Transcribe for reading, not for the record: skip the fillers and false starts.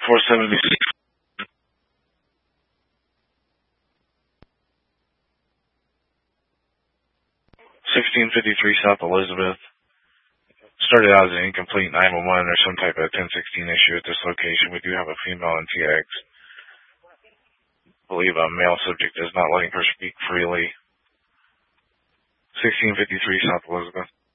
476. 1653 South Elizabeth. Started out as an incomplete 911 or some type of 1016 issue at this location. We do have a female in TX. I believe a male subject is not letting her speak freely. 1653 South Elizabeth.